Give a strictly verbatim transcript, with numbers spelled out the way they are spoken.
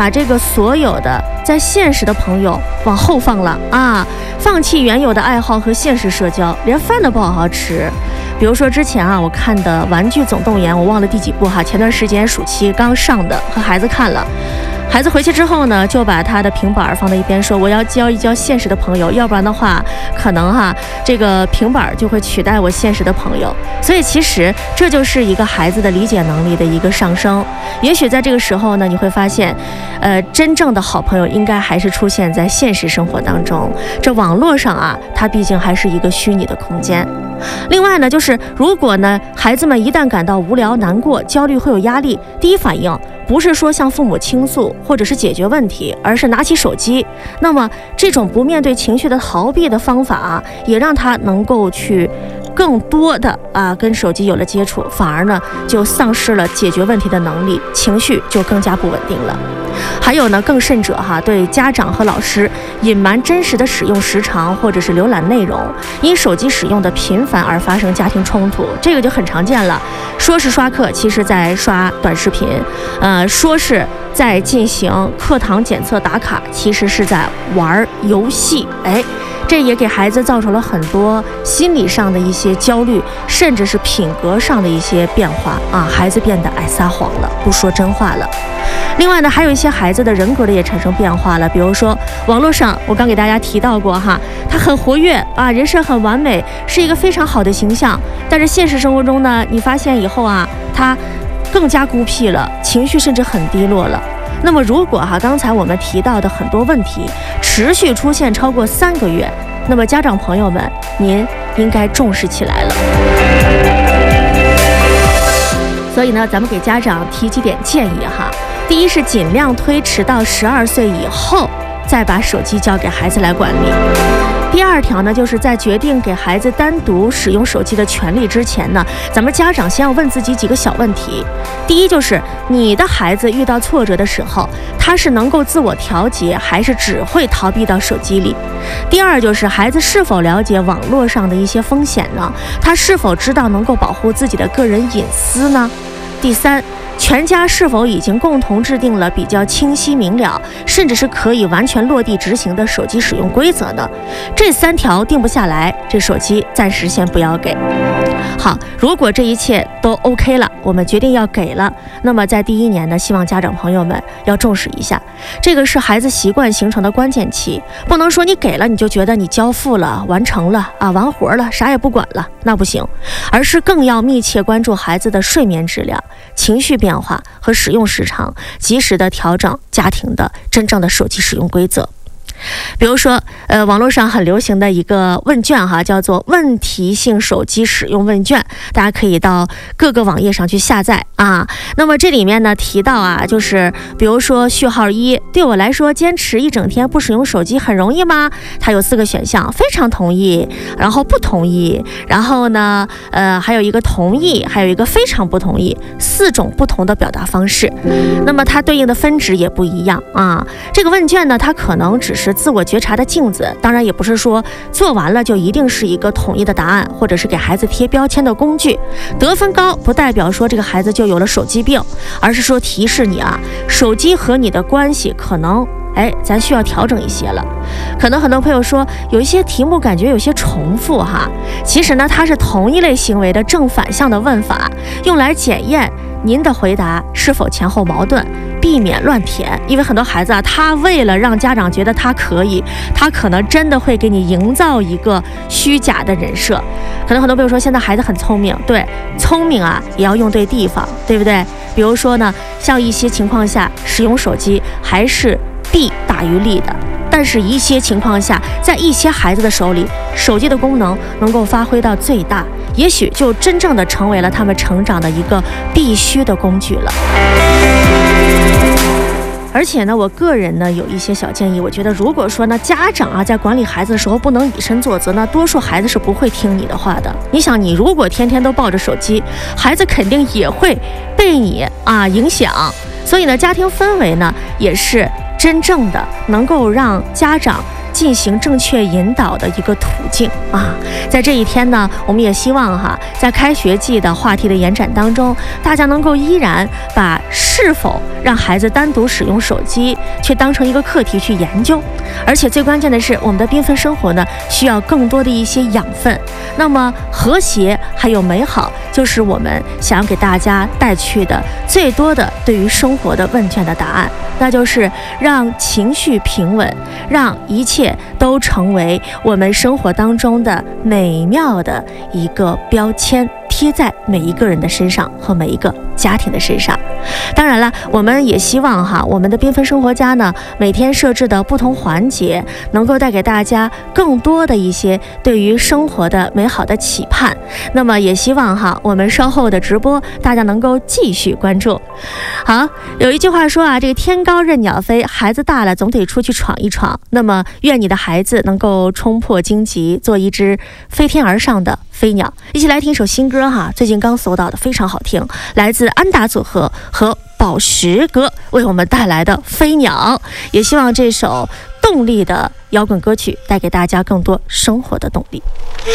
把这个所有的在现实的朋友往后放了啊，放弃原有的爱好和现实社交，连饭都不好好吃。比如说之前啊，我看的《玩具总动员》，我忘了第几部哈，前段时间暑期刚上的，和孩子看了。孩子回去之后呢，就把他的平板放在一边，说我要交一交现实的朋友，要不然的话，可能哈这个平板就会取代我现实的朋友。所以其实这就是一个孩子的理解能力的一个上升。也许在这个时候呢，你会发现，呃，真正的好朋友应该还是出现在现实生活当中。这网络上啊，它毕竟还是一个虚拟的空间。另外呢，就是如果呢，孩子们一旦感到无聊、难过、焦虑，会有压力，第一反应不是说向父母倾诉或者是解决问题，而是拿起手机。那么这种不面对情绪的逃避的方法啊，也让他能够去更多的啊跟手机有了接触，反而呢就丧失了解决问题的能力，情绪就更加不稳定了。还有呢，更甚者哈，对家长和老师隐瞒真实的使用时长或者是浏览内容，因手机使用的频繁而发生家庭冲突，这个就很常见了。说是刷课，其实在刷短视频；呃，说是在进行课堂检测打卡，其实是在玩游戏。哎，这也给孩子造成了很多心理上的一些焦虑，甚至是品格上的一些变化啊，孩子变得爱撒谎了，不说真话了。另外呢，还有一些孩子的人格的也产生变化了，比如说网络上，我刚给大家提到过哈，他很活跃啊，人设很完美，是一个非常好的形象。但是现实生活中呢，你发现以后啊，他更加孤僻了，情绪甚至很低落了。那么如果哈，刚才我们提到的很多问题持续出现超过三个月，那么家长朋友们，您应该重视起来了。所以呢，咱们给家长提几点建议哈。第一是尽量推迟到十二岁以后，再把手机交给孩子来管理。第二条呢，就是在决定给孩子单独使用手机的权利之前呢，咱们家长先要问自己几个小问题。第一就是你的孩子遇到挫折的时候，他是能够自我调节，还是只会逃避到手机里？第二就是孩子是否了解网络上的一些风险呢？他是否知道能够保护自己的个人隐私呢？第三，全家是否已经共同制定了比较清晰明了，甚至是可以完全落地执行的手机使用规则呢？这三条定不下来，这手机暂时先不要给。好，如果这一切都 OK 了，我们决定要给了，那么在第一年呢，希望家长朋友们要重视一下，这个是孩子习惯形成的关键期，不能说你给了你就觉得你交付了、完成了啊、完活了，啥也不管了，那不行，而是更要密切关注孩子的睡眠质量、情绪变化和使用时长，及时的调整家庭的真正的手机使用规则。比如说，呃，网络上很流行的一个问卷哈，叫做问题性手机使用问卷，大家可以到各个网页上去下载啊。那么这里面呢提到啊，就是比如说序号一，对我来说坚持一整天不使用手机很容易吗？它有四个选项，非常同意，然后不同意，然后呢，呃，还有一个同意，还有一个非常不同意，四种不同的表达方式。那么它对应的分值也不一样啊。这个问卷呢，它可能只是自我觉察的镜子，当然也不是说做完了就一定是一个统一的答案，或者是给孩子贴标签的工具。得分高不代表说这个孩子就有了手机病，而是说提示你啊，手机和你的关系可能哎，咱需要调整一些了。可能很多朋友说有一些题目感觉有些重复哈，其实呢，它是同一类行为的正反向的问法，用来检验您的回答是否前后矛盾，避免乱填。因为很多孩子啊，他为了让家长觉得他可以，他可能真的会给你营造一个虚假的人设。可能很多朋友说现在孩子很聪明，对，聪明啊也要用对地方，对不对？比如说呢，像一些情况下使用手机还是弊大于利的，但是一些情况下，在一些孩子的手里，手机的功能能够发挥到最大，也许就真正的成为了他们成长的一个必须的工具了。而且呢，我个人呢有一些小建议，我觉得如果说呢家长啊在管理孩子的时候不能以身作则，那多数孩子是不会听你的话的。你想，你如果天天都抱着手机，孩子肯定也会被你啊影响。所以呢，家庭氛围呢也是真正的能够让家长进行正确引导的一个途径啊。在这一天呢，我们也希望哈，在开学季的话题的延展当中，大家能够依然把是否让孩子单独使用手机却当成一个课题去研究。而且最关键的是，我们的缤纷生活呢，需要更多的一些养分。那么和谐还有美好，就是我们想给大家带去的最多的对于生活的问卷的答案，那就是让情绪平稳，让一切都成为我们生活当中的美妙的一个标签，贴在每一个人的身上和每一个家庭的身上。当然了，我们也希望哈，我们的缤纷生活家呢，每天设置的不同环节，能够带给大家更多的一些对于生活的美好的期盼。那么也希望哈，我们稍后的直播大家能够继续关注。好，有一句话说啊，这个天高任鸟飞，孩子大了总得出去闯一闯。那么愿你的孩子能够冲破荆棘，做一只飞天而上的飞鸟。一起来听一首新歌哈，最近刚搜到的，非常好听，来自安达组合和宝石哥为我们带来的《飞鸟》。也希望这首动力的摇滚歌曲带给大家更多生活的动力。